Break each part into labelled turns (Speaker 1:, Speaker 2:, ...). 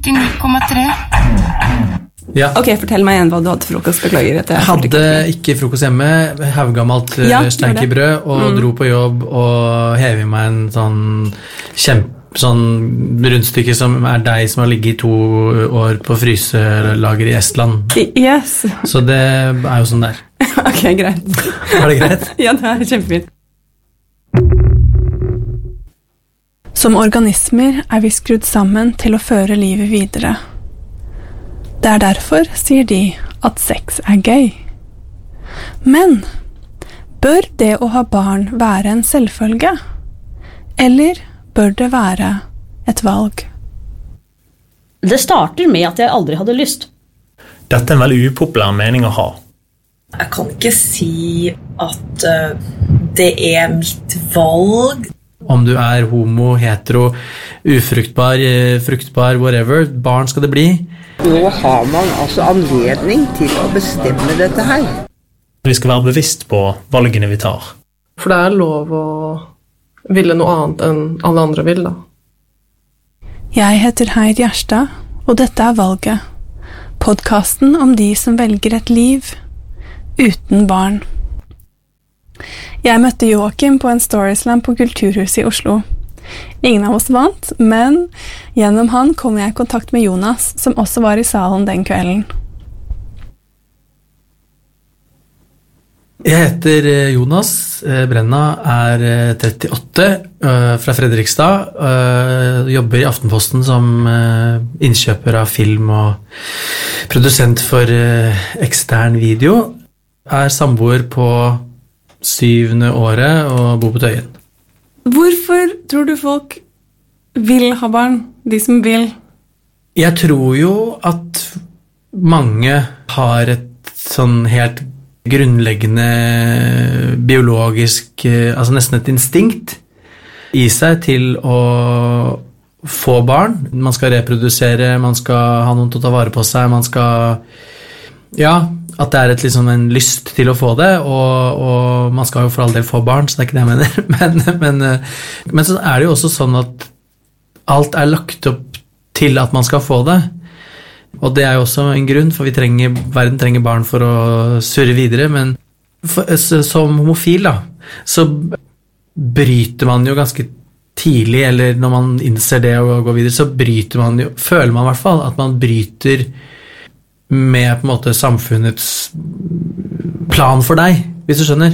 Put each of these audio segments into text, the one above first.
Speaker 1: 99,3.
Speaker 2: Ja.
Speaker 3: Ok, fortell meg igjen hva du hadde til frokost. Beklager at jeg
Speaker 2: Hadde ikke frokost hjemme, haugammalt stankebrød, og dro på jobb og hev I meg en sånn rundstykke som deig som har ligget I 2 år på fryselager I Estland.
Speaker 3: Yes.
Speaker 2: Så det jo sånn der.
Speaker 3: Ok, greit.
Speaker 2: Var det greit?
Speaker 3: Ja, det kjempefint. Som organismer vi skrudd sammen til å føre livet videre. Det derfor, sier de, at sex gøy. Men bør det å ha barn være en selvfølge? Eller bør det være et valg?
Speaker 4: Det starter med at jeg aldri hadde lyst.
Speaker 5: Dette en veldig upopulær mening å ha.
Speaker 6: Jeg kan ikke si at det mitt valg.
Speaker 2: Om du homo, hetero, ufruktbar, fruktbar, whatever, barn skal det bli.
Speaker 7: Nå har man altså anledning til å bestemme dette her.
Speaker 5: Vi skal være bevisst på valgene vi tar.
Speaker 8: For det lov å ville noe annet enn alle andre vil da.
Speaker 3: Jeg heter Heid Gjerstad, og dette Valget. Podcasten om de som velger et liv uten barn. Jeg møtte Joachim på en storyslam på Kulturhuset I Oslo. Ingen av oss vant, men gjennom han kom jeg I kontakt med Jonas, som også var I salen den kvelden.
Speaker 2: Jeg heter Jonas Brenna, 38, fra Fredrikstad, jobber I Aftenposten som innkjøper av film og produsent for ekstern video, samboer på 7. året og bor på Tøyen.
Speaker 3: Hvorfor tror du folk vil ha barn, de som vil?
Speaker 2: Jeg tror jo at mange har et sånn helt grunnleggende biologisk, altså nesten et instinkt I seg til å få barn. Man skal reprodusere, man skal ha noen til å ta vare på seg, man skal, ja, at det et liksom en lyst til å få det, og man skal jo for all del få barn, så det ikke det jeg mener. Men så det jo også sånn at alt lagt opp til at man skal få det. Og det jo også en grunn, for verden trenger barn for å surre videre, men som homofil da, så bryter man jo ganske tidlig, eller når man innser det og går videre, så bryter man jo, føler man I hvert fall, at man bryter med på en måte samfunnets plan for deg, hvis du skjønner.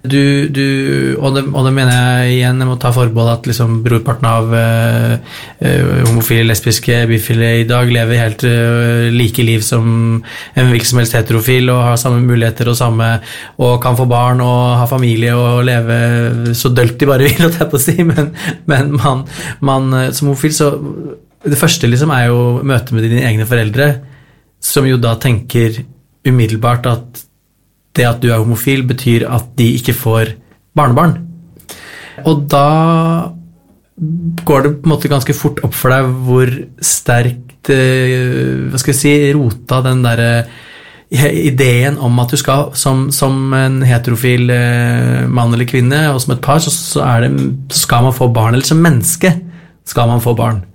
Speaker 2: Og det mener jeg igjen, jeg må ta forbehold at liksom brorparten av homofile, lesbiske, bifile I dag lever helt like liv som en hvilken som helst heterofil, og har samme muligheter og kan få barn og ha familie og leve så dølt de bare vil, å si, men man som homofil, så det første liksom jo møte med dine egne foreldre, som jo da tenker umiddelbart at det at du homofil betyr at de ikke får barnebarn. Og da går det på en måte ganske fort opp for deg hvor sterkt, hva skal jeg si, rota den der ideen om at du skal, som en heterofil mann eller kvinne, og som et par, så skal man få barn, eller som menneske skal man få barn.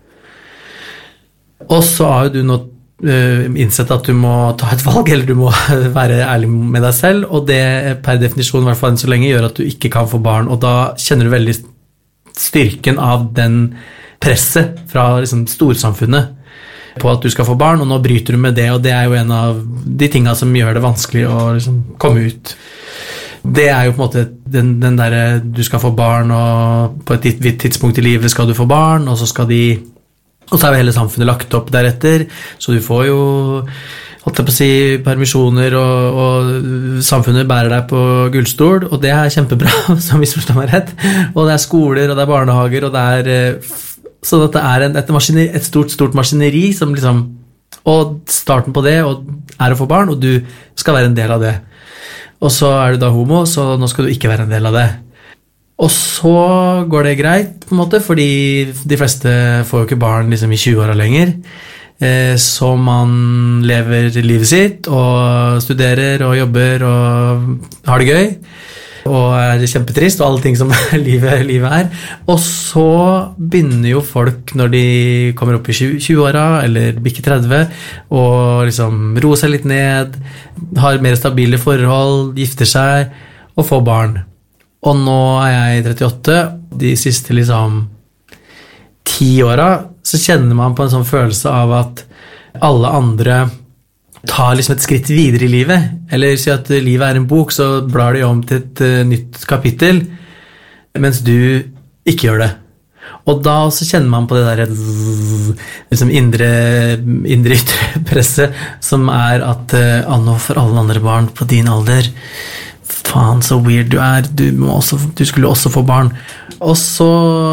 Speaker 2: Og så jo du nå innsett at du må ta et valg, eller du må være ærlig med deg selv, og det per definisjon, I hvert fall enn så lenge, gjør at du ikke kan få barn, og da kjenner du veldig styrken av den presset fra liksom, storsamfunnet på at du skal få barn, og nå bryter du med det, og det jo en av de tingene som gjør det vanskelig å liksom, komme ut. Det jo på en måte den der du skal få barn, og på et vidt tidspunkt I livet skal du få barn, og så skal og så jo hele samfunnet lagt opp deretter, så du får jo, holdt jeg på å si, permisjoner, og samfunnet bærer deg på gullstol, og det kjempebra, som vi forstår meg rett, og det skoler, og det barnehager, og det sånn at det et stort maskineri, som liksom, og starten på det å få barn, og du skal være en del av det. Og så du da homo, så nå skal du ikke være en del av det. Og så går det greit, på en måte, fordi de fleste får jo ikke barn liksom, I 20-åra lenger. Så man lever livet sitt, og studerer, og jobber, og har det gøy. og er kjempetrist, og alle ting som livet er. Og så begynner jo folk, når de kommer opp i 20-åra, eller bikker 30, og liksom roer seg litt ned, har mer stabile forhold, gifter seg, og får barn. Og nå er jeg 38, de siste liksom 10 åra, så kjenner man på en sånn følelse av at alle andre tar liksom et skritt videre i livet, eller si at livet er en bok, så blar de om til et nytt kapittel, mens du ikke gjør det. Og da også kjenner man på det der liksom indre ytre presset, som er at nå for alle andre barn på din alder, faen så weird du er, du skulle også få barn. Og så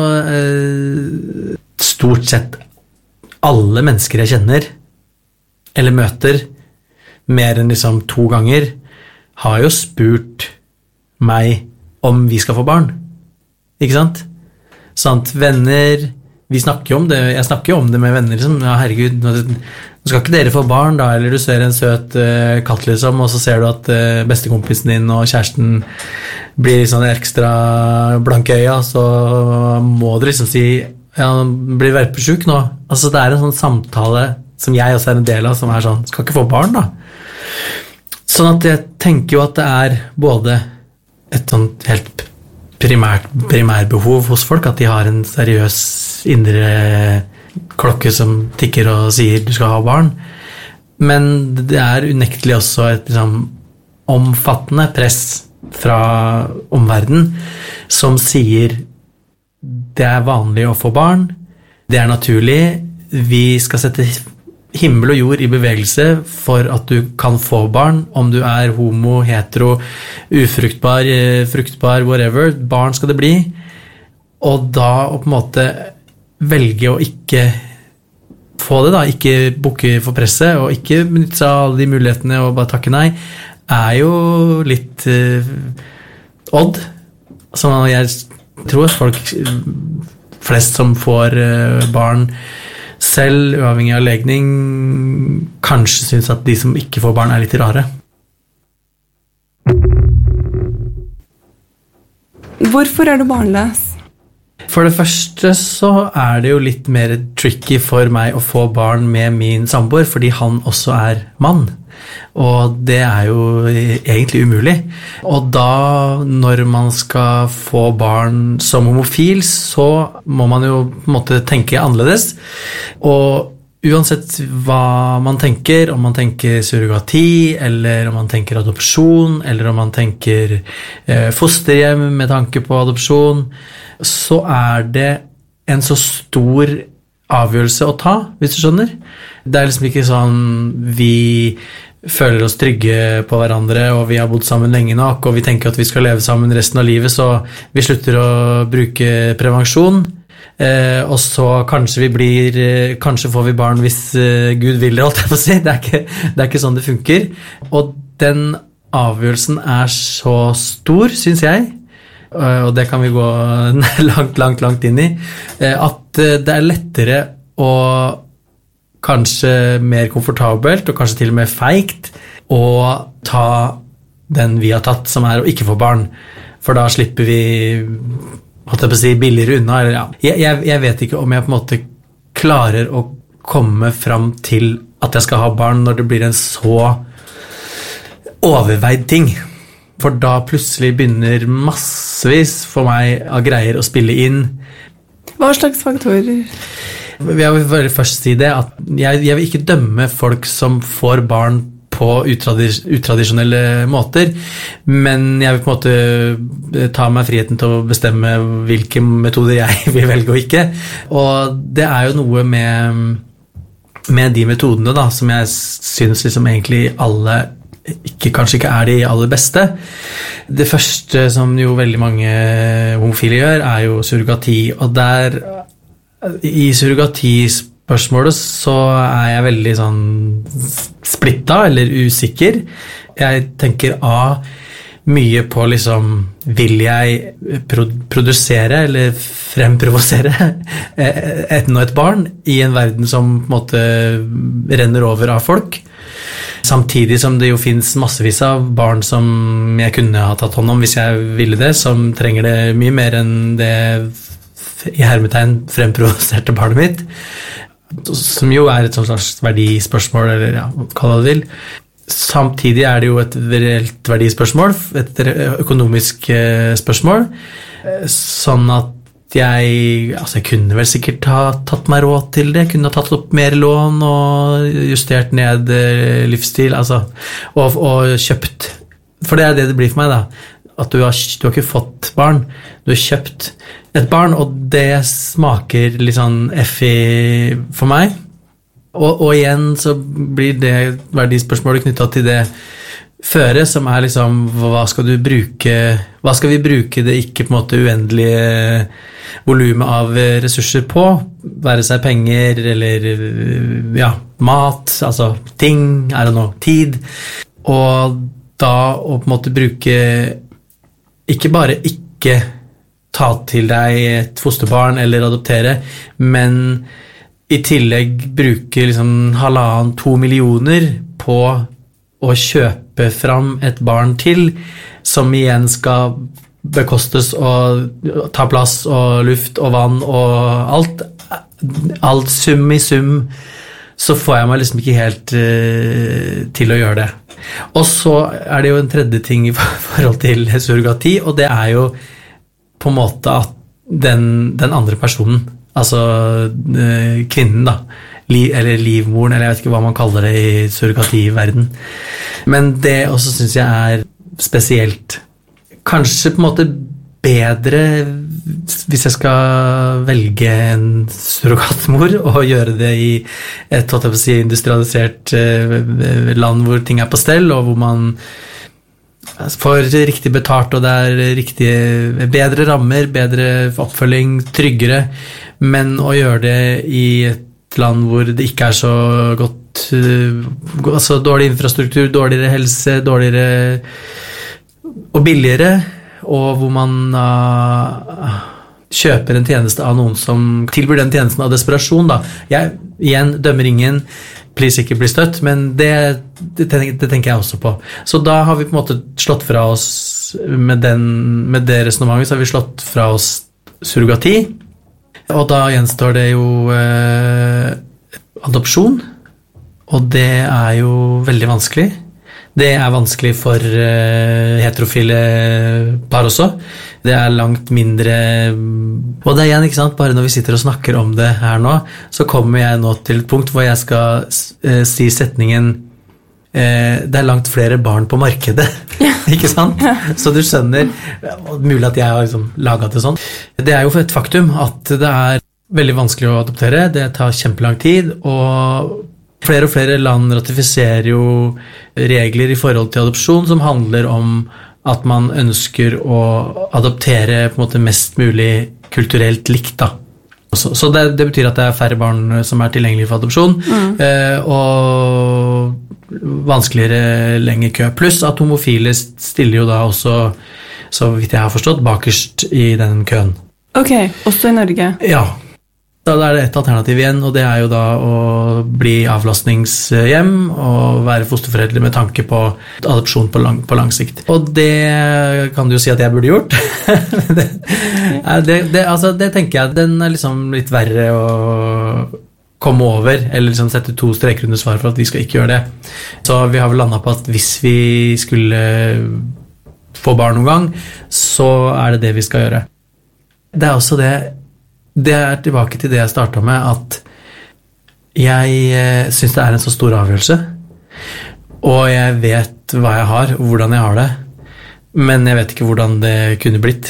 Speaker 2: stort sett alle mennesker jeg kjenner, eller møter, mer enn liksom 2 ganger, har jo spurt meg om vi skal få barn. Ikke sant? Sant, venner, vi snakker jo om det, jeg snakker jo om det med venner, liksom. Ja, herregud, nå skal ikke dere få barn da, eller du ser en søt katt liksom, og så ser du at bestekompisen din og kjæresten blir sånn ekstra blanke øya, så må du liksom si, ja, blir verpesjuk nå. Altså det er en sånn samtale som jeg også er en del av, som er sånn, skal ikke få barn da. Sånn at jeg tenker jo at det er både et sånt helt primærbehov hos folk, at de har en seriøs indre klokke som tikker og sier du skal ha barn, men det er unektelig også et liksom, omfattende press fra omverdenen som sier det er vanlig å få barn, det er naturlig, vi skal sette himmel og jord i bevegelse for at du kan få barn, om du er homo, hetero, ufruktbar, fruktbar, whatever, barn skal det bli, og da å på en måte velge å ikke få det da, ikke bukke for presset, og ikke benytte seg av alle de mulighetene og bare takke nei, er jo litt odd, som jeg tror folk flest som får barn selv, uavhengig av legning, kanskje synes at de som ikke får barn er litt rare.
Speaker 3: Hvorfor er du barnløs?
Speaker 2: For det første så er det jo litt mer tricky for meg å få barn med min samboer, fordi han også er mann. Og det er jo egentlig umulig. Og da, når man skal få barn som homofil, så må man jo på en måte tenke annerledes. Og uansett hva man tenker, om man tenker surrogati, eller om man tenker adopsjon, eller om man tenker fosterhjem med tanke på adopsjon, så er det en så stor avgjørelse å ta, hvis du skjønner. Det er liksom ikke sånn vi føler oss trygge på hverandre, og vi har bodd sammen lenge nok, og vi tenker at vi skal leve sammen resten av livet, så vi slutter å bruke prevensjon, og så kanskje får vi barn hvis Gud vil det, holdt jeg på å si. Det er ikke sånn det funker. Og den avgjørelsen er så stor, synes jeg, og det kan vi gå langt inn i, at det er lettere å kanskje mer komfortabelt, og kanskje til og med feigt, å ta den vi har tatt, som er å ikke få barn. For da slipper vi, holdt jeg på å si, billigere unna. Eller, ja. Jeg vet ikke om jeg på en måte klarer å komme fram til at jeg skal ha barn når det blir en så overveid ting. For da plutselig begynner massevis for meg av greier å spille inn.
Speaker 3: Hva slags faktorer?
Speaker 2: Jeg vil først si det, at jeg vil ikke dømme folk som får barn på utradisjonelle måter, men jeg vil på en måte ta meg friheten til å bestemme hvilke metoder jeg vil velge og ikke. Og det er jo noe med de metodene da, som jeg synes liksom egentlig alle kanskje ikke er de aller beste. Det første som jo veldig mange homofile gjør, er jo surrogati, og i surrogatispørsmålet så er jeg veldig sånn splittet eller usikker. Jeg tenker mye på liksom, vil jeg produsere eller fremprovosere enda et barn i en verden som på en måte renner over av folk? Samtidig som det jo finnes massevis av barn som jeg kunne ha tatt hånd om hvis jeg ville det, som trenger det mye mer enn det i hermetegn fremprovoserte barnet mitt, som jo et slags verdispørsmål, eller ja, hva du vil. Samtidig det jo et reelt verdispørsmål, et økonomisk spørsmål, sånn at jeg kunne vel sikkert ha tatt meg råd til det, kunne ha tatt opp mer lån og justert ned livsstil, altså, og kjøpt. For det det blir for meg da, at du har ikke fått barn, du har kjøpt et barn, og det smaker litt sånn effig for meg. Og igjen så blir det verdispørsmålet knyttet til det føre, som liksom, hva skal vi bruke det ikke på en måte uendelige volumet av ressurser på, være seg penger eller ja, mat, altså ting, tid, og da å på en måte bruke, ikke bare ikke ta til deg et fosterbarn eller adoptere, men i tillegg bruke liksom 1,5–2 millioner på å kjøpe fram et barn til, som igjen skal bekostes og ta plass og luft og vann og alt sum i sum, så får jeg meg liksom ikke helt til å gjøre det. Og så det jo en tredje ting i forhold til surrogati, og det jo på en måte at den andre personen, altså kvinnen da, eller livmoren, eller jeg vet ikke hva man kaller det i surrogativerden. Men det også synes jeg spesielt. Kanskje på en måte bedre hvis jeg skal velge en surrogatmor og gjøre det i et industrialisert land hvor ting på stell, og hvor man får riktig betalt, og det bedre rammer, bedre oppfølging, tryggere, men å gjøre det i et land hvor det ikke så godt, altså dårlig infrastruktur, dårligere helse, dårligere og billigere, og hvor man kjøper en tjeneste av noen som tilbyr den tjenesten av desperasjon da. Jeg igjen dømmer ingen, please ikke bli støtt, men det tenker jeg også på. Så da har vi på en måte slått fra oss med det resonemanget, så har vi slått fra oss surrogati, og da gjenstår det jo adopsjon, og det jo veldig vanskelig. Det vanskelig for heterofile par også. Det langt mindre, og det igjen, ikke sant, bare når vi sitter og snakker om det her nå, så kommer jeg nå til et punkt hvor jeg skal si setningen det langt flere barn på markedet, ikke sant? Så du skjønner, mulig at jeg har liksom laget det sånn. Det jo for et faktum at det veldig vanskelig å adoptere, det tar kjempelang tid, og flere land ratifiserer jo regler i forhold til adopsjon som handler om at man ønsker å adoptere på en måte mest mulig kulturelt likt da. Så det betyr at det færre barn som tilgjengelige for adopsjon, og vanskeligere lenge kø. Pluss at homofile stiller jo da også, så vidt jeg har forstått, bakerst i den køen.
Speaker 3: Ok, også i Norge?
Speaker 2: Ja. Da det et alternativ igjen, og det jo da å bli avlastningshjem og være fosterforeldre med tanke på adopsjon på lang sikt. Og det kan du jo si at jeg burde gjort. det tenker jeg, den liksom litt verre å komme over, eller liksom sette 2 streker under svar for at vi skal ikke gjøre det. Så vi har vel landet på at hvis vi skulle få barn noen gang, så det vi skal gjøre. Det også det tilbake til det jeg startet med, at jeg synes det en så stor avgjørelse, og jeg vet hva jeg har, og hvordan jeg har det, men jeg vet ikke hvordan det kunne blitt.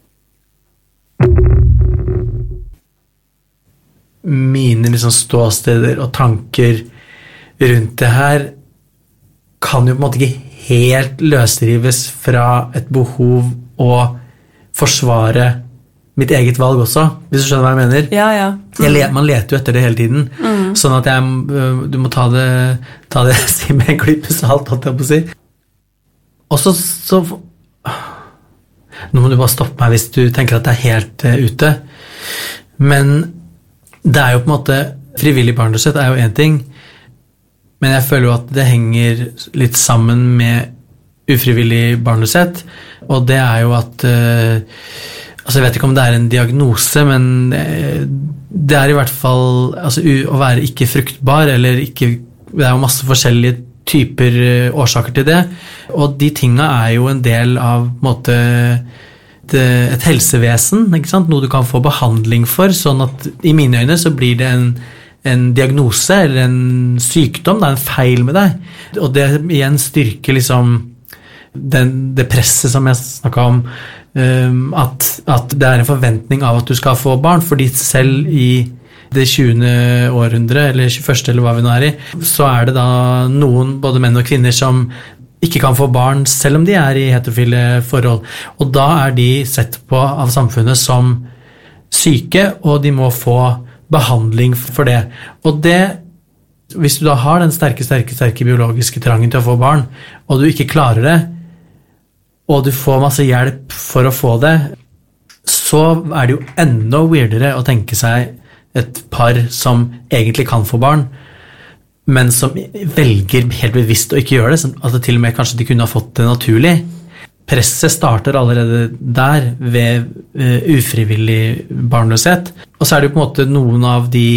Speaker 2: Mine liksom ståsteder og tanker rundt det her kan jo på en måte ikke helt løsrives fra et behov å forsvare mitt eget valg også, hvis du skjønner hva jeg mener. Ja. Man leter jo etter det hele tiden, sånn at du må ta det si med en klype salt, holdt jeg på å si. Og så nå må du bare stoppe meg hvis du tenker at det helt ute, men det jo på en måte, frivillig barnløshet jo en ting, Men jeg føler jo at det henger litt sammen med ufrivillig barnløshet, og det jo at altså jeg vet ikke om det en diagnose, men det I hvert fall altså, å være ikke fruktbar, eller ikke, det jo masse forskjellige typer årsaker til det, og de tingene jo en del av på en måte, et helsevesen, ikke sant? Noe du kan få behandling for, sånn at I mine øyne så blir det en diagnose eller en sykdom, det en feil med deg, og det igjen styrker liksom det presset som jeg snakket om, at det en forventning av at du skal få barn, fordi selv I det 20. århundre, eller 21. eller hva vi nå I, så det da noen, både menn og kvinner, som ikke kan få barn, selv om de I heterofile forhold, og da de sett på av samfunnet som syke, og de må få behandling for det. Og det, hvis du da har den sterke biologiske trangen til å få barn, og du ikke klarer det, og du får masse hjelp for å få det, så det jo enda weirdere å tenke seg et par som egentlig kan få barn, men som velger helt bevisst å ikke gjøre det, altså til og med kanskje de kunne ha fått det naturlig. Presset starter allerede der ved ufrivillig barnløshet, og så det jo på en måte noen av de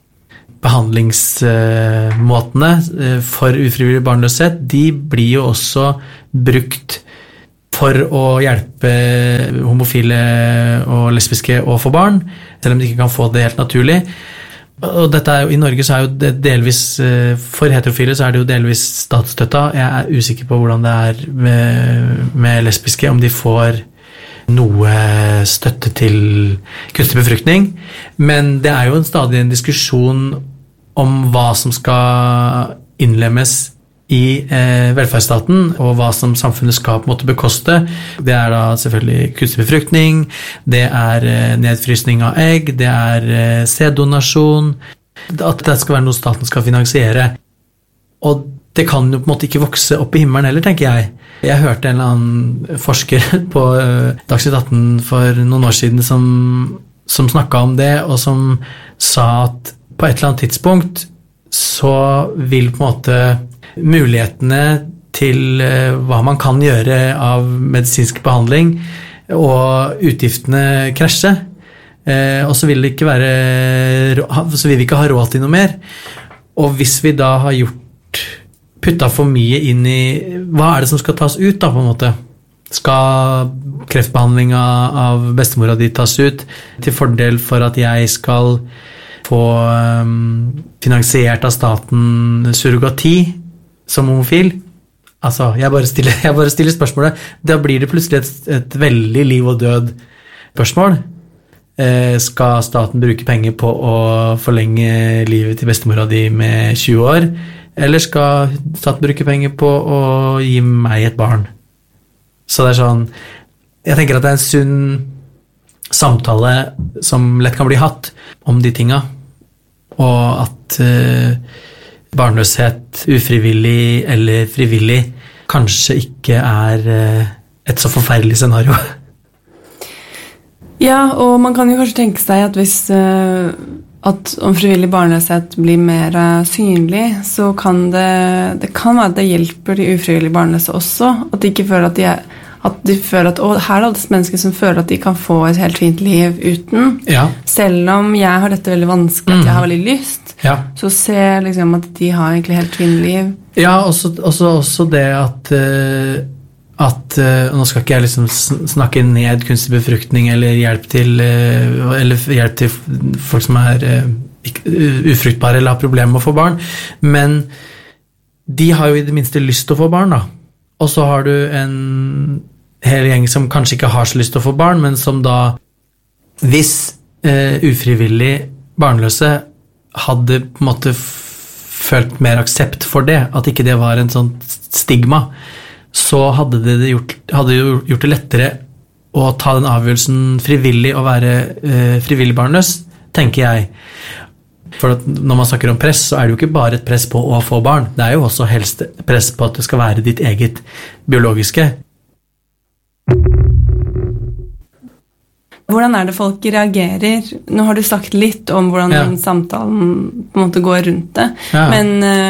Speaker 2: behandlingsmåtene for ufrivillig barnløshet, de blir jo også brukt for å hjelpe homofile og lesbiske å få barn, selv om de ikke kan få det helt naturlig. Og dette jo, I Norge så jo det delvis, for heterofile så det jo delvis statsstøtta. Jeg usikker på hvordan det med lesbiske, om de får noe støtte til kunstig befruktning. Men det jo stadig en diskusjon om hva som skal innlemmes I velferdsstaten, og hva som samfunnet skal på en måte bekoste. Det da selvfølgelig kunstig befruktning, det nedfrysning av egg, det sæddonasjon, at det skal være noe staten skal finansiere. Og det kan jo på en måte ikke vokse opp I himmelen heller, tenker jeg. Jeg hørte en eller annen forsker på Dagsnytt 18 for noen år siden som snakket om det, og som sa at på et eller annet tidspunkt så vil på en måte mulighetene til hva man kan gjøre av medisinsk behandling og utgiftene krasje, og så vil det ikke så vil vi ikke ha råd til noe mer. Og hvis vi da har puttet for mye inn I hva det som skal tas ut da på en måte? Skal kreftbehandling av bestemora di tas ut til fordel for at jeg skal få finansiert av staten surrogati som homofil, altså, jeg bare stiller spørsmålet, da blir det plutselig et veldig liv og død spørsmål. Skal staten bruke penger på å forlenge livet til bestemora di med 20 år, eller skal staten bruke penger på å gi meg et barn? Så det sånn, jeg tenker at det en sunn samtale som lett kan bli hatt om de tinga, og at barnløshet, ufrivillig eller frivillig, kanskje ikke et så forferdelig scenario.
Speaker 3: Ja, og man kan jo kanskje tenke seg at hvis at om frivillig barnløshet blir mer synlig, så kan det kan være at det hjelper de ufrivillig barnløse også, at de ikke føler at de føler at her det mennesker som føler at de kan få et helt fint liv uten. Ja. Selv om jeg har dette veldig vanskelig, at jeg har veldig lyst, så ser liksom at de har egentlig helt fint liv.
Speaker 2: Ja, også det at nå skal ikke jeg liksom snakke ned kunstig befruktning eller hjelp til folk som ufruktbare eller har problemer med å få barn, men de har jo I det minste lyst til å få barn da. Og så har du en hel gjeng som kanskje ikke har så lyst til å få barn, men som da, hvis ufrivillig barnløse hadde på en måte følt mer aksept for det, at ikke det var en sånn stigma, så hadde det gjort det lettere å ta den avgjørelsen frivillig og være frivillig barnløs, tenker jeg. For at når man snakker om press, så det jo ikke bare et press på å få barn, det jo også helst press på at det skal være ditt eget biologiske.
Speaker 3: Hvordan det folk reagerer? Nå har du sagt litt om hvordan samtalen på en måte går rundt det, men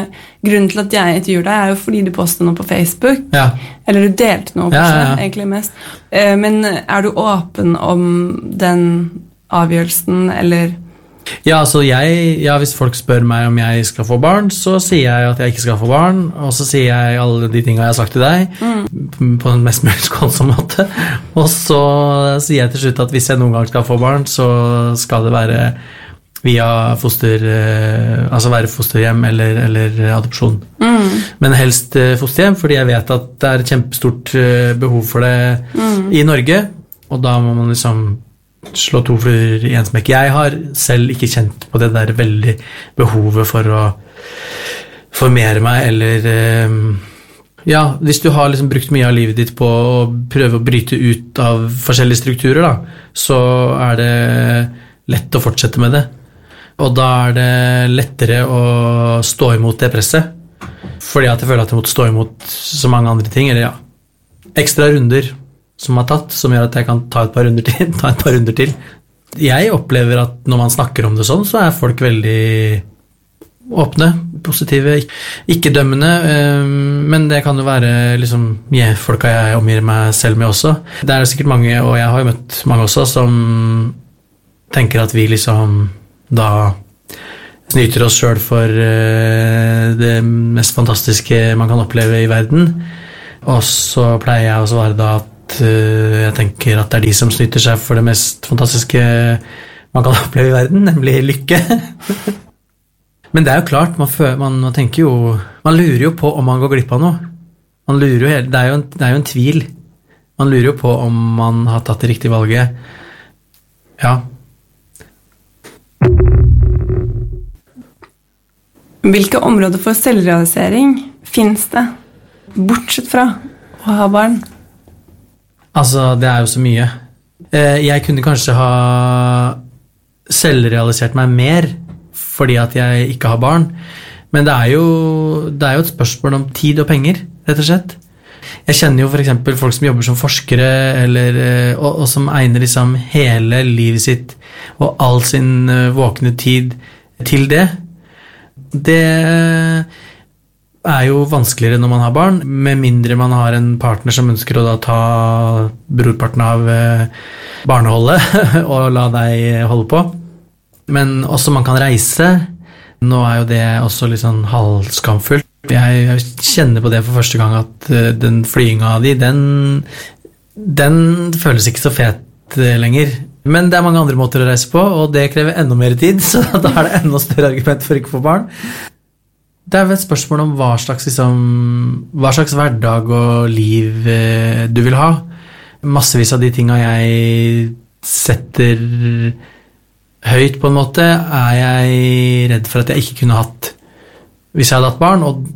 Speaker 3: grunnen til at jeg intervjuer deg, jo fordi du postet noe på Facebook.
Speaker 2: Ja.
Speaker 3: Eller du delte noe,
Speaker 2: Ja.
Speaker 3: egentlig mest. Men du åpen om den avgjørelsen, eller...
Speaker 2: Ja, altså hvis folk spør meg om jeg skal få barn, så sier jeg at jeg ikke skal få barn, og så sier jeg alle de tingene jeg har sagt til deg, på en mest mulig skånsom måte, og så sier jeg til slutt at hvis jeg noen gang skal få barn, så skal det være via altså være fosterhjem eller adopsjon. Men helst fosterhjem, fordi jeg vet at det er et kjempestort behov for det i Norge, og da må man liksom slå to fluer i en smekk. Jeg har selv ikke kjent på det der veldig behovet for å formere meg, eller hvis du har liksom brukt mye av livet ditt på å prøve å bryte ut av forskjellige strukturer, da, så er det lett å fortsette med det. Og da er det lettere å stå imot det presset, fordi at jeg føler at jeg måtte stå imot så mange andre ting, eller ekstra runder som har tatt, som gjør at jeg kan ta et par runder til. Jeg opplever at når man snakker om det sånn, så er folk veldig åpne, positive, ikke dømmende, men det kan jo være liksom folka jeg omgir meg selv med også. Det er sikkert mange, og jeg har jo møtt mange også, som tenker at vi liksom da snyter oss selv for det mest fantastiske man kan oppleve i verden, og så pleier jeg å svare da at jeg tenker at det er de som snyter seg for det mest fantastiske man kan oppleve i verden, nemlig lykke. Men det er jo klart, man tenker jo, man lurer jo på om man går glipp av noe. Man lurer jo, det er jo en tvil. Man lurer jo på om man har tatt det riktige valget. Ja.
Speaker 3: Hvilke områder for selvrealisering finnes det, bortsett fra å ha barn?
Speaker 2: Altså, det er jo så mye. Jeg kunne kanskje ha selvrealisert meg mer fordi at jeg ikke har barn, men det er jo et spørsmål om tid og penger, rett og slett. Jeg kjenner jo for eksempel folk som jobber som forskere, og som egner liksom hele livet sitt og all sin våkne tid til det. Det er jo vanskeligere når man har barn, med mindre man har en partner som ønsker å da ta brorparten av barneholdet og la deg holde på. Men også man kan reise. Nå er jo det også litt sånn halvskamfullt. Jeg kjenner på det for første gang at den flyinga di, den føles ikke så fet lenger. Men det er mange andre måter å reise på, og det krever enda mer tid, så da er det enda større argument for ikke å få barn. Det er vel et spørsmål om hva slags hverdag og liv du vil ha. Massevis av de tingene jeg setter høyt på en måte, er jeg redd for at jeg ikke kunne hatt hvis jeg hadde hatt barn, og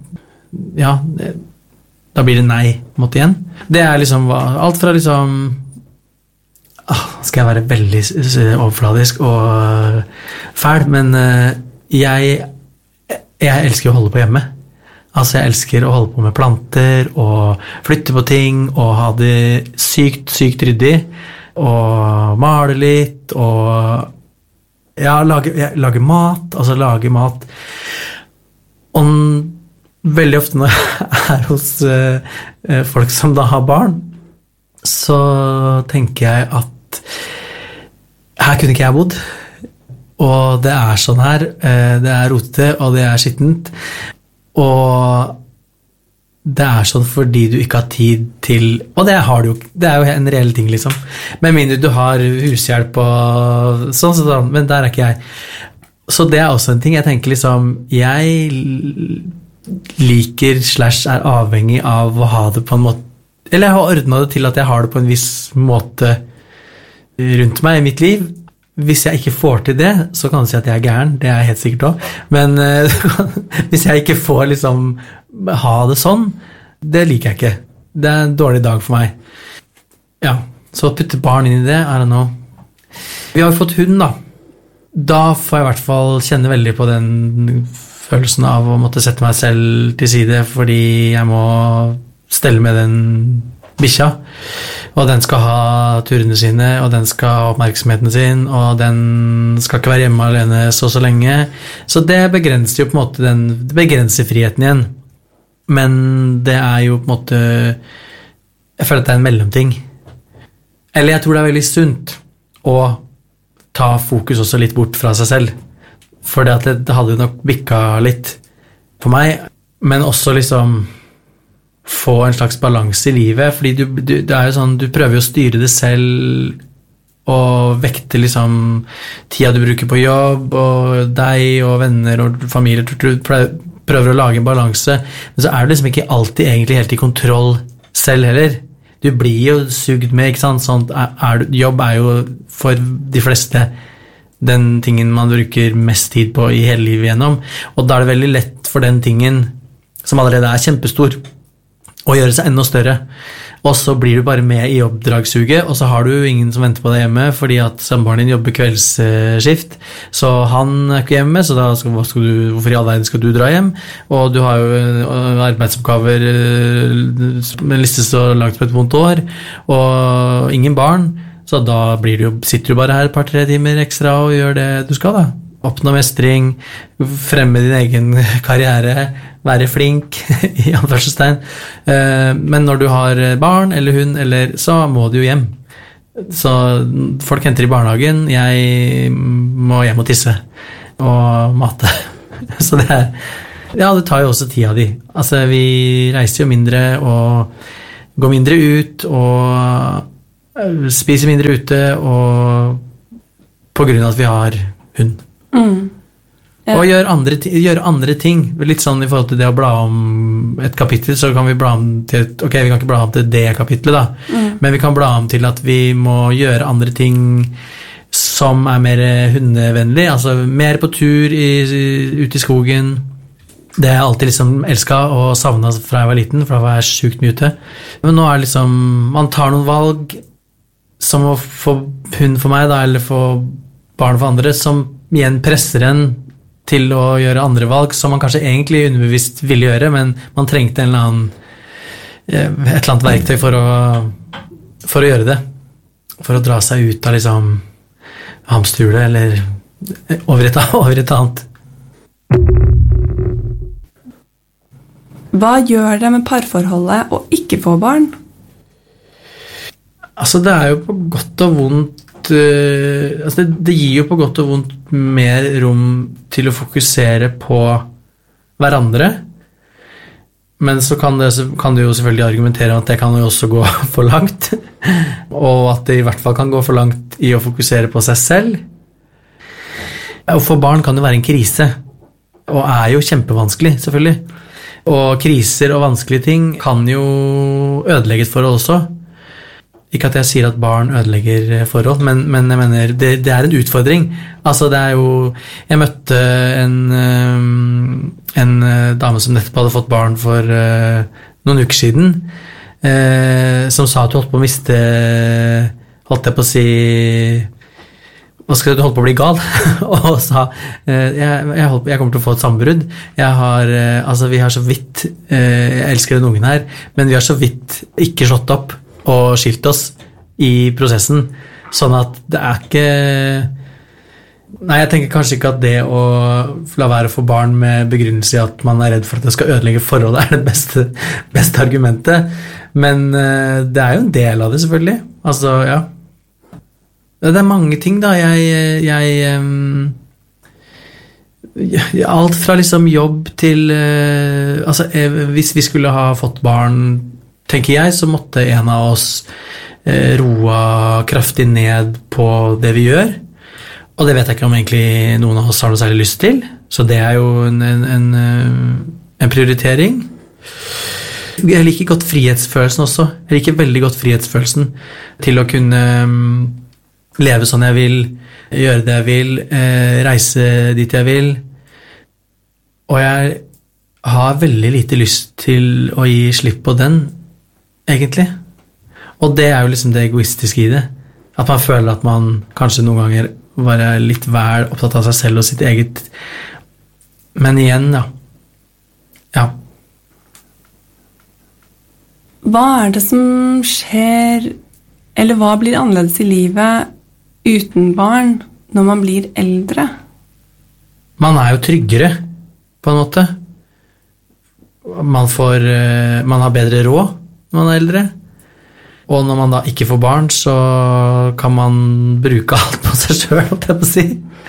Speaker 2: da blir det nei på en måte igjen. Det er liksom alt fra liksom skal jeg være veldig overfladisk og fæl, men jeg elsker å holde på hjemme. Altså jeg elsker å holde på med planter og flytte på ting og ha det sykt ryddig og male litt og lage mat. Og veldig ofte når jeg er hos folk som da har barn, så tenker jeg at her kunne ikke jeg bodd. Og det er sånn her, det er rotete, og det er skittent, og det er sånn fordi du ikke har tid til, og det har du jo, det er jo en reell ting liksom, med mindre du har hushjelp og sånn, men der er ikke jeg. Så det er også en ting, jeg tenker liksom, jeg liker / er avhengig av å ha det på en måte, eller jeg har ordnet det til at jeg har det på en viss måte rundt meg i mitt liv. Hvis jeg ikke får til det, så kan du si at jeg er gæren, det er jeg helt sikkert også. Men hvis jeg ikke får liksom ha det sånn, det liker jeg ikke. Det er en dårlig dag for meg. Ja, så putte barn inn i det, I don't know. Vi har fått hund da. Da får jeg I hvert fall kjenne veldig på den følelsen av å måtte sette meg selv til side, fordi jeg må stelle med den bikkja, og den skal ha turene sine, og den skal ha oppmerksomheten sin, og den skal ikke være hjemme alene så lenge. Så det begrenser jo på en måte det begrenser friheten igjen. Men det er jo på en måte, jeg føler at det er en mellomting. Eller jeg tror det er veldig sunt å ta fokus også litt bort fra seg selv. For det hadde jo nok bikka litt for meg, men også liksom få en slags balanse i livet, fordi det er jo sånn, du prøver jo å styre det selv og vekte liksom tida du bruker på jobb og deg og venner og familie, du prøver å lage en balanse, men så er du liksom ikke alltid egentlig helt i kontroll selv heller. Du blir jo sugd med, ikke sant? Sånn, jobb er jo for de fleste den tingen man bruker mest tid på i hele livet gjennom, og da er det veldig lett for den tingen som allerede er kjempestor og gjøre seg enda større. Og så blir du bare med i jobbdragsuget, og så har du ingen som venter på deg hjemme, fordi at samboeren din jobber kveldsskift, så han er ikke hjemme, så da hvorfor i all verden skal du dra hjem? Og du har jo arbeidsoppgaver med liste så langt på et vondt år, og ingen barn, så da sitter du bare her et par-tre timer ekstra og gjør det du skal da. Oppnå mestring, fremme din egen karriere, være flink, i anførselstegn. Men når du har barn eller hund, så må du jo hjem. Så folk henter i barnehagen, jeg må hjem og tisse og mate. Så det tar jo også tida di. Altså, vi reiser jo mindre og går mindre ut og spiser mindre ute og på grunn av at vi har hund. Ja. Og gjør andre ting, litt sånn i forhold til det å bla om et kapittel, så kan vi bla om til vi kan ikke bla om til det kapitlet da, men vi kan bla om til at vi må gjøre andre ting som er mer hundevennlig, altså mer på tur ut i skogen. Det har jeg alltid liksom elsket og savnet fra jeg var liten, for da var jeg sykt mye ute. Men nå er liksom, man tar noen valg som å få hund for meg da, eller få barn for andre, som igjen presser en til å gjøre andre valg som man kanskje egentlig underbevisst ville gjøre, men man trengte et eller annet verktøy for å gjøre det. For å dra seg ut av liksom hamsterhjulet eller over et annet.
Speaker 3: Hva gjør det med parforholdet å ikke få barn?
Speaker 2: Altså, det er jo på godt og vondt. Altså det gir jo på godt og vondt mer rom til å fokusere på hverandre, men så kan du jo selvfølgelig argumentere at det kan jo også gå for langt, og at det i hvert fall kan gå for langt i å fokusere på seg selv. Å få barn kan jo være en krise, og er jo kjempevanskelig, selvfølgelig. Og kriser og vanskelige ting kan jo ødelegge et forhold også. Ikke at jeg sier at barn ødelegger forhold, men jeg mener, det er en utfordring. Altså, det er jo, jeg møtte en dame som nettopp hadde fått barn for noen uker siden, som sa at du holdt på å miste, holdt jeg på å si, du holdt på å bli gal, og sa, jeg kommer til å få et sammenbrudd. Vi har så vidt, jeg elsker den ungen her, men vi har så vidt ikke slått opp og skilt oss i prosessen, sånn at det er ikke... Nei, jeg tenker kanskje ikke at det å la være å få barn med begrunnelse i at man er redd for at det skal ødelegge forholdet er det beste argumentet, men det er jo en del av det selvfølgelig. Altså, ja. Det er mange ting da, alt fra liksom jobb til, altså hvis vi skulle ha fått barn, tenker jeg, så måtte en av oss roa kraftig ned på det vi gjør, og det vet jeg ikke om egentlig noen av oss har noe særlig lyst til, så det er jo en prioritering. Jeg liker godt frihetsfølelsen også, jeg liker veldig godt frihetsfølelsen til å kunne leve sånn jeg vil, gjøre det jeg vil, reise dit jeg vil, og jeg har veldig lite lyst til å gi slipp på den, egentlig. Og det er jo liksom det egoistiske i det. At man føler at man kanskje noen ganger bare er litt vel opptatt av seg selv og sitt eget. Men igjen, ja.
Speaker 3: Hva det som skjer, eller hva blir annerledes i livet uten barn når man blir eldre?
Speaker 2: Man jo tryggere, på en måte. Man har bedre råd når man eldre. Og når man da ikke får barn, så kan man bruke alt på seg selv, holdt jeg på å si.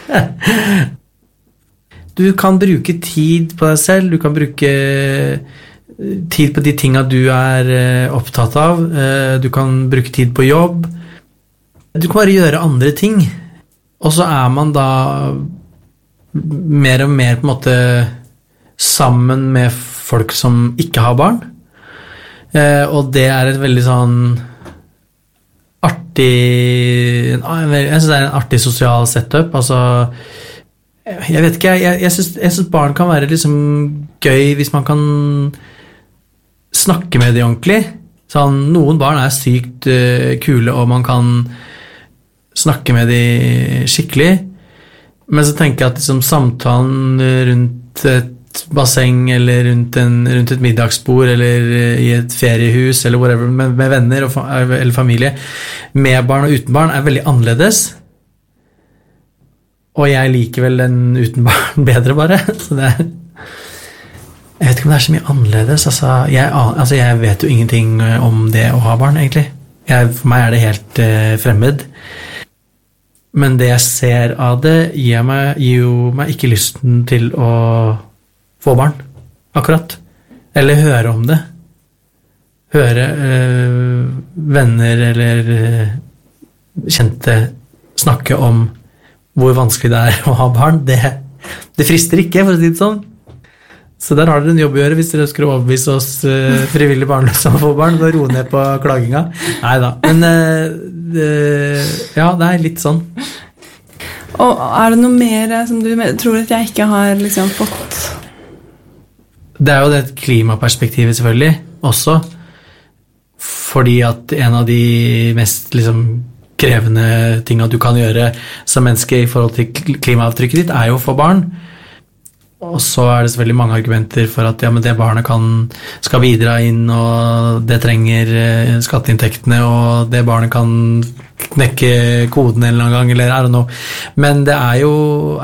Speaker 2: Du kan bruke tid på deg selv, du kan bruke tid på de tingene du opptatt av, du kan bruke tid på jobb, du kan bare gjøre andre ting, og så man da mer og mer på en måte sammen med folk som ikke har barn, og det et veldig sånn artig, jeg synes det en artig sosial setup, altså jeg vet ikke, jeg synes barn kan være liksom gøy hvis man kan snakke med dem ordentlig. Sånn, noen barn sykt kule, og man kan snakke med dem skikkelig. Men så tenker jeg at liksom, samtalen rundt et basseng, eller rundt et middagsbord, eller i et feriehus, eller whatever, med venner eller familie, med barn og uten barn, veldig annerledes. Og jeg liker vel den uten barn bedre bare, så jeg vet ikke om det så mye annerledes, jeg vet jo ingenting om det å ha barn, egentlig. For meg det helt fremmed. Men det jeg ser av det, gir jo meg ikke lysten til å få barn, akkurat. Eller høre om det. Høre venner eller kjente snakke om hvor vanskelig det å ha barn, det frister ikke, for å si det sånn. Så der har dere en jobb å gjøre hvis dere ønsker å overbevise oss frivillig barnløse om å få barn, og roe ned på klaginga. Neida, men ja, det litt sånn.
Speaker 3: Og det noe mer som du tror at jeg ikke har liksom fått?
Speaker 2: Det jo det klimaperspektivet selvfølgelig, også. Fordi at en av de mest liksom krevende tingene du kan gjøre som menneske i forhold til klimaavtrykket ditt jo å få barn. Og så det selvfølgelig mange argumenter for at ja, men det barnet skal bidra inn, og det trenger skatteinntektene, og det barnet kan knekke koden en eller annen gang, eller I don't know. Men det jo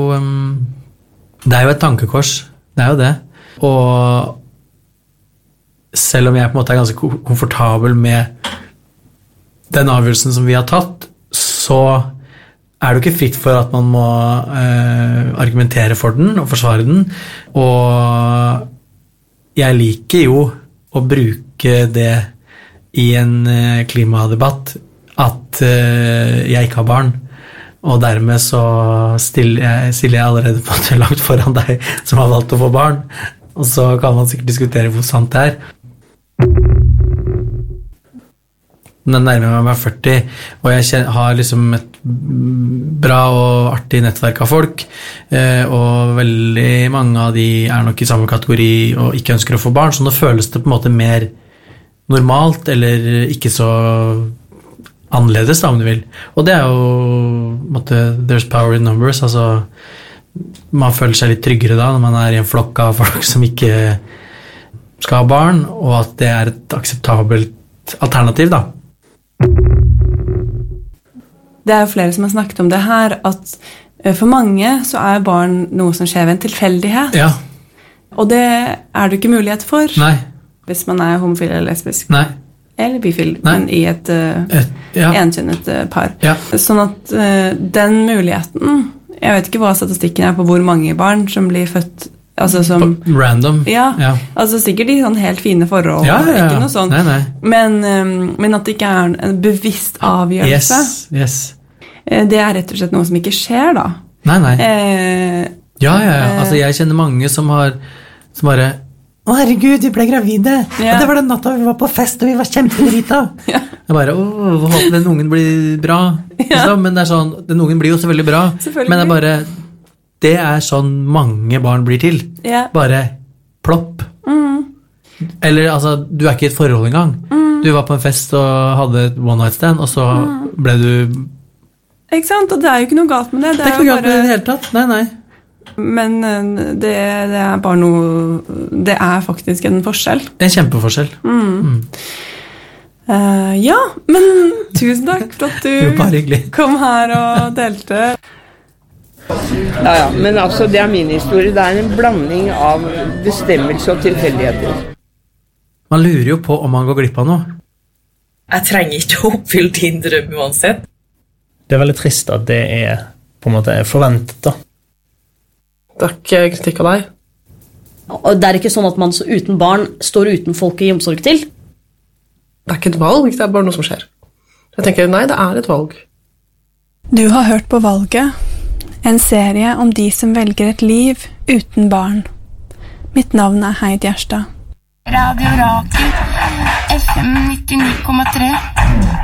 Speaker 2: et tankekors, det jo det. Og selv om jeg på en måte ganske komfortabel med den avgjørelsen som vi har tatt, så det jo ikke fritt for at man må argumentere for den og forsvare den, og jeg liker jo å bruke det i en klimadebatt at jeg ikke har barn, og dermed så stiller jeg allerede på en langt foran deg som har valgt å få barn, og så kan man sikkert diskutere hvor sant det Nå nærmer meg 40, og jeg har liksom et bra og artig nettverk av folk, og veldig mange av de nok I samme kategori og ikke ønsker å få barn, så nå føles det på en måte mer normalt, eller ikke så annerledes da, om du vil. Og det jo på en måte, there's power in numbers, altså man føler seg litt tryggere da, når man I en flokk av folk som ikke skal ha barn, og at det et akseptabelt alternativ da.
Speaker 3: Det jo flere som har snakket om det her, at for mange så barn noe som skjer ved en tilfeldighet.
Speaker 2: Ja.
Speaker 3: Og det det ikke mulighet for.
Speaker 2: Nei.
Speaker 3: Hvis man homofil eller lesbisk.
Speaker 2: Nei.
Speaker 3: Eller bifil, men I et enkjønnet par.
Speaker 2: Ja.
Speaker 3: Sånn at den muligheten, jeg vet ikke hva statistikken på hvor mange barn som blir født, altså som
Speaker 2: random.
Speaker 3: Ja, altså sikkert I sånn helt fine forhold, ikke noe sånt.
Speaker 2: Nei.
Speaker 3: Men at det ikke en bevisst avgjørelse.
Speaker 2: Yes.
Speaker 3: Det rett og slett noe som ikke skjer da.
Speaker 2: Nei. Ja. Altså jeg kjenner mange som bare Å herregud, vi ble gravide. Og det var den natta vi var på fest, og vi var kjempedrita. Jeg bare, håper den ungen blir bra. Men det sånn, den ungen blir jo så veldig bra. Men det bare, det sånn mange barn blir til. Bare plopp. Eller altså, du ikke I et forhold engang. Du var på en fest og hadde et one night stand, og så ble du...
Speaker 3: Ikke sant? Og det jo ikke noe galt med det.
Speaker 2: Det ikke noe galt med det I det hele tatt. Nei.
Speaker 3: Men det er bare noe... Det er faktisk en forskjell.
Speaker 2: En kjempeforskjell.
Speaker 3: Ja, men tusen takk for at
Speaker 2: Jo, bare hyggelig.
Speaker 3: kom her og delte.
Speaker 7: Ja, men altså, det er min historie. Det er en blanding av bestemmelse og tilfeldigheter.
Speaker 2: Man lurer jo på om man går glipp av noe.
Speaker 6: Jeg trenger ikke å oppfylle din drøm uansett.
Speaker 5: Det er veldig trist at det er på en måte forventet da.
Speaker 8: Det er ikke kritikk av deg.
Speaker 4: Og det er ikke sånn at man så uten barn står uten folk i omsorg til.
Speaker 8: Det er ikke et valg, det er bare noe som skjer. Jeg tenker, nei, det er et valg.
Speaker 3: Du har hørt på Valget, en serie om de som velger et liv uten barn. Mitt navn er Heid Gjerstad.
Speaker 1: Radio Rakel, FM 99,3.